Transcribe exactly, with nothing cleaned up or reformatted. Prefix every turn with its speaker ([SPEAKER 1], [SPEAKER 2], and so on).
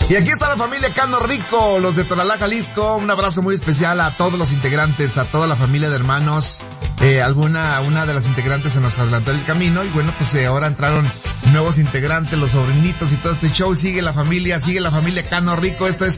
[SPEAKER 1] Y aquí está la familia Cano Rico, los de Tonalá, Jalisco. Un abrazo muy especial a todos los integrantes, a toda la familia de hermanos. Eh, alguna, una de las integrantes se nos adelantó el camino y bueno, pues eh, ahora entraron nuevos integrantes, los sobrinitos y todo este show. Sigue la familia, sigue la familia Cano Rico. Esto es